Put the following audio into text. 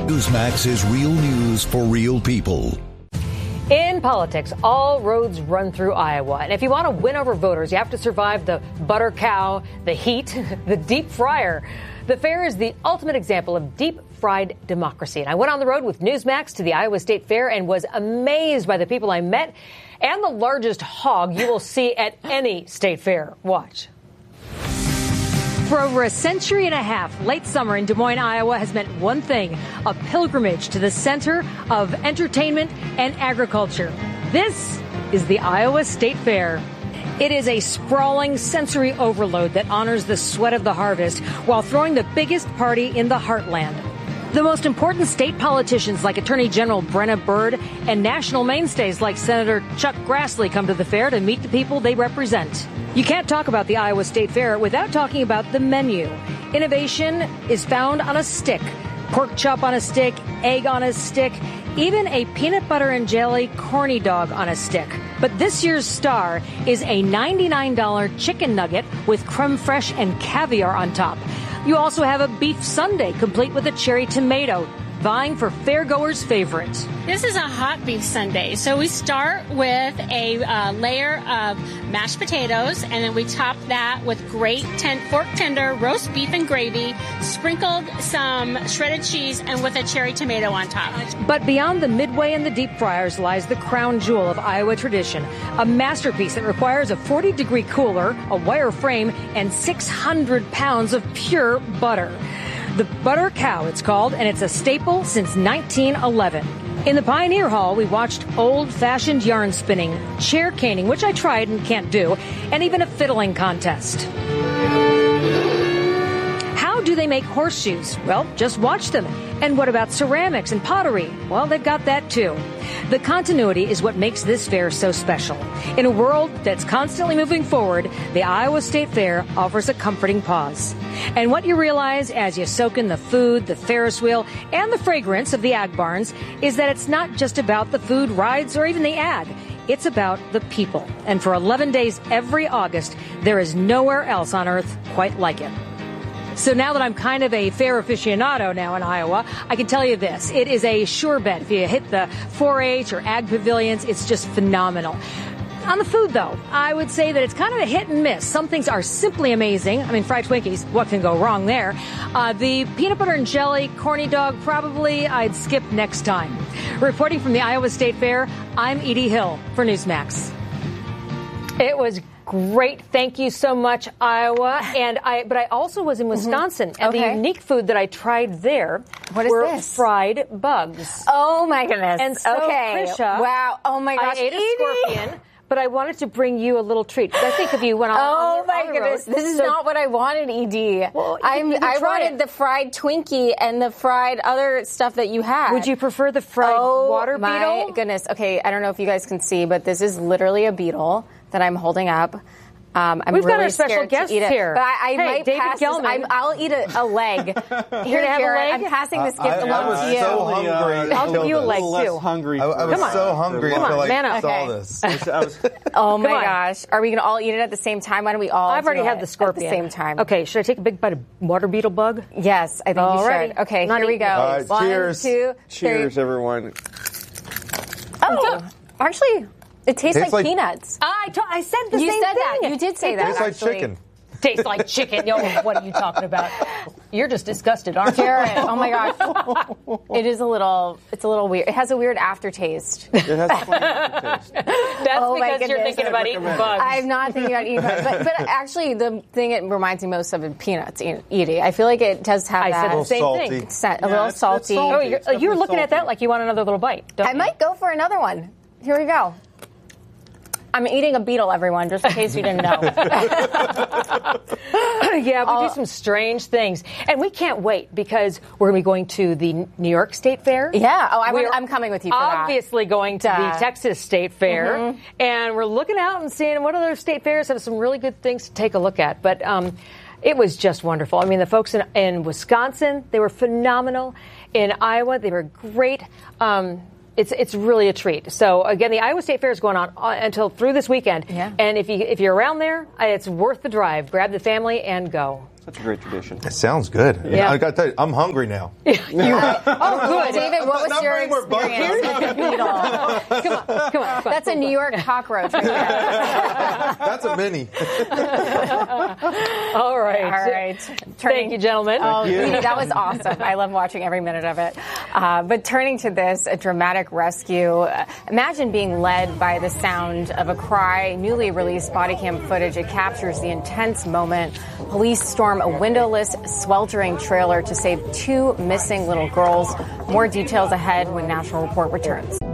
Newsmax is real news for real people. In politics, all roads run through Iowa. And if you want to win over voters, you have to survive the butter cow, the heat, the deep fryer. The fair is the ultimate example of deep fried democracy. And I went on the road with Newsmax to the Iowa State Fair and was amazed by the people I met and the largest hog you will see at any state fair. Watch. For over a century and a half, late summer in Des Moines, Iowa has meant one thing, a pilgrimage to the center of entertainment and agriculture. This is the Iowa State Fair. It is a sprawling sensory overload that honors the sweat of the harvest while throwing the biggest party in the heartland. The most important state politicians like Attorney General Brenna Byrd and national mainstays like Senator Chuck Grassley come to the fair to meet the people they represent. You can't talk about the Iowa State Fair without talking about the menu. Innovation is found on a stick. Pork chop on a stick, egg on a stick, even a peanut butter and jelly corny dog on a stick. But this year's star is a $99 chicken nugget with creme fraiche and caviar on top. You also have a beef sundae complete with a cherry tomato, vying for fairgoers' favorite. This is a hot beef sundae. So we start with a layer of mashed potatoes, and then we top that with great pork tender, roast beef and gravy, sprinkled some shredded cheese, and with a cherry tomato on top. But beyond the midway and the deep fryers lies the crown jewel of Iowa tradition, a masterpiece that requires a 40-degree cooler, a wire frame, and 600 pounds of pure butter. The butter cow, it's called, and it's a staple since 1911. In the Pioneer Hall, we watched old-fashioned yarn spinning, chair caning, which I tried and can't do, and even a fiddling contest. How do they make horseshoes? Well, just watch them. And what about ceramics and pottery? Well, they've got that too. The continuity is what makes this fair so special. In a world that's constantly moving forward, the Iowa State Fair offers a comforting pause. And what you realize as you soak in the food, the Ferris wheel, and the fragrance of the ag barns is that it's not just about the food, rides, or even the ag. It's about the people. And for 11 days every August, there is nowhere else on earth quite like it. So now that I'm kind of a fair aficionado now in Iowa, I can tell you this. It is a sure bet. If you hit the 4-H or ag pavilions, it's just phenomenal. On the food, though, I would say that it's kind of a hit and miss. Some things are simply amazing. I mean, fried Twinkies, what can go wrong there? The peanut butter and jelly corny dog, probably I'd skip next time. Reporting from the Iowa State Fair, I'm Edie Hill for Newsmax. It was great. Thank you so much, Iowa. But I also was in Wisconsin, and the unique food that I tried there were fried bugs. Oh, my goodness. And so, Krisha, wow. Oh, my gosh. I ate a scorpion. But I wanted to bring you a little treat. I think of you when Oh, my goodness. This is not what I wanted, Edie. Well, I wanted the fried Twinkie and the fried other stuff that you had. Would you prefer the fried water beetle? Oh, my goodness. Okay, I don't know if you guys can see, but this is literally a beetle that I'm holding up. We've got our special guest here. But I might David pass Gelman. I'll eat a leg. You're going to have a leg? I'm passing this gift along to you. So hungry. I'll give you a leg, too. Hungry. I was so hungry until I saw this. Oh, my gosh. Are we going to all eat it at the same time? Why don't we all I've already had the scorpion. At the same time. Okay, should I take a big bite of water beetle bug? Yes, I think you should. Okay, here we go. All right, cheers. 1, 2, 3. Cheers, everyone. Oh, actually... It tastes like peanuts. I said the same thing. You said that. You did say that. Tastes like chicken. Tastes like chicken. Yo, what are you talking about? You're just disgusted, aren't you? Jared, oh my gosh. It's a little weird. It has a weird aftertaste. It has a funny aftertaste. That's because you're thinking about eating bugs. I'm not thinking about eating bugs. But actually, the thing it reminds me most of is peanuts, Edie. I feel like it does have that. I said the same salty. thing. A little salty. Oh, you're looking at that like you want another little bite. I might go for another one. Here we go. I'm eating a beetle, everyone, just in case you didn't know. Yeah, we do some strange things. And we can't wait because we're going to be going to the New York State Fair. Yeah. Oh, I'm coming with you for that. Obviously going to the Texas State Fair. Mm-hmm. And we're looking out and seeing what other state fairs have some really good things to take a look at. But it was just wonderful. I mean, the folks in Wisconsin, they were phenomenal. In Iowa, they were great. It's really a treat. So again, the Iowa State Fair is going on until through this weekend. Yeah. And if you're around there, it's worth the drive. Grab the family and go. Such a great tradition. It sounds good. Yeah. I got to tell you, I'm hungry now. Oh, good. David, what was your experience with the beetle? Come on. That's a New York cockroach right there. That's a mini. All right. Thank you, gentlemen. Oh, that was awesome. I love watching every minute of it. But turning to this, a dramatic rescue. Imagine being led by the sound of a cry. Newly released body cam footage. It captures the intense moment. Police storm a windowless, sweltering trailer to save 2 missing little girls. More details ahead when National Report returns.